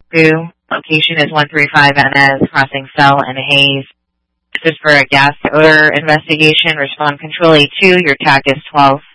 2. Location is 135 NS, crossing Fell and Hayes. This is for a gas odor investigation. Respond Control A2. Your TAC is 12.